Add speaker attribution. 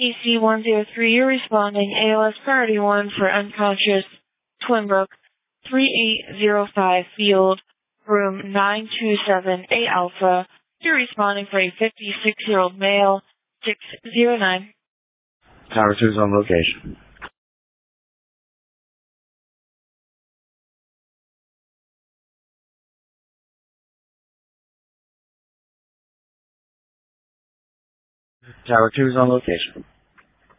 Speaker 1: EC-103, you're responding. ALS priority 1 for unconscious Twinbrook 3805 field, room 927A Alpha. You're responding for a 56-year-old male, 609.
Speaker 2: Tower 2 is on location. Tower 2 is on location.